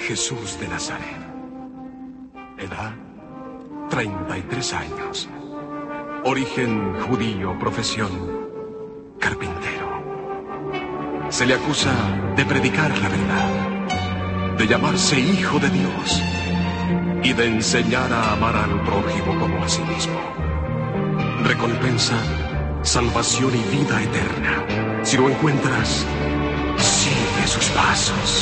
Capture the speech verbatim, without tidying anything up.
Jesús de Nazaret. Edad, treinta y tres años. Origen judío, profesión, carpintero. Se le acusa de predicar la verdad, de llamarse hijo de Dios y de enseñar a amar al prójimo como a sí mismo. Recompensa, salvación y vida eterna. Si lo encuentras, sigue sus pasos.